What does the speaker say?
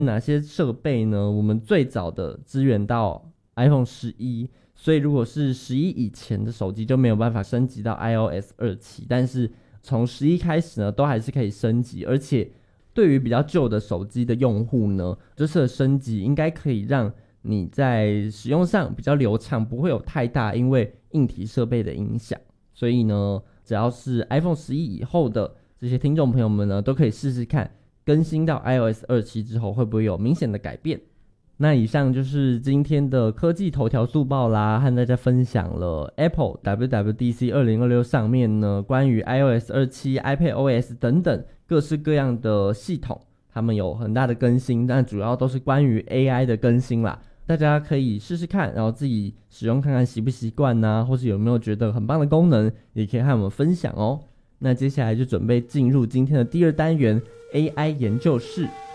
哪些设备呢？我们最早的支援到 iPhone 11，所以如果是11以前的手机就没有办法升级到 iOS 27，但是从11开始呢，都还是可以升级，而且对于比较旧的手机的用户呢，这次的升级应该可以让你在使用上比较流畅，不会有太大因为硬体设备的影响。所以呢，只要是 iPhone 11以后的这些听众朋友们呢，都可以试试看更新到 iOS 27之后会不会有明显的改变。那以上就是今天的科技头条速报啦，和大家分享了 Apple WWDC 2026上面呢关于 iOS 27、iPadOS 等等各式各样的系统，他们有很大的更新，但主要都是关于 AI 的更新啦。大家可以试试看，然后自己使用看看习不习惯啊，或是有没有觉得很棒的功能，也可以和我们分享哦。那接下来就准备进入今天的第二单元 AI 研究室。